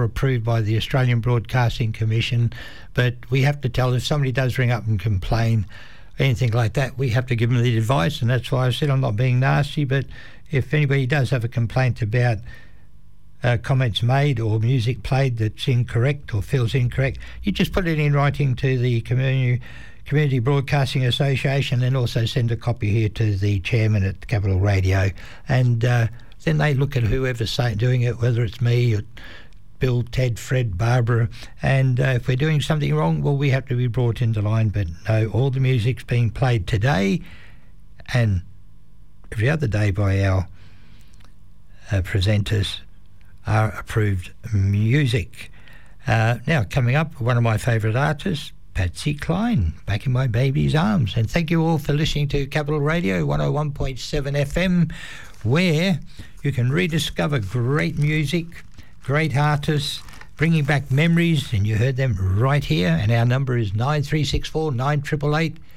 approved by the Australian Broadcasting Commission, but we have to tell if somebody does ring up and complain, anything like that, we have to give them the advice, and that's why I said I'm not being nasty, but if anybody does have a complaint about comments made or music played that's incorrect or feels incorrect, you just put it in writing to the Community Broadcasting Association, and also send a copy here to the chairman at Capital Radio, and then they look at whoever's doing it, whether it's me or Bill, Ted, Fred, Barbara, and if we're doing something wrong, well, we have to be brought into line. But no, all the music's being played today and every other day by our presenters are approved music. Now, coming up, one of my favourite artists, Patsy Cline, Back in My Baby's Arms. And thank you all for listening to Capital Radio 101.7 FM, where you can rediscover great music, great artists, bringing back memories, and you heard them right here. And our number is 9364 9888.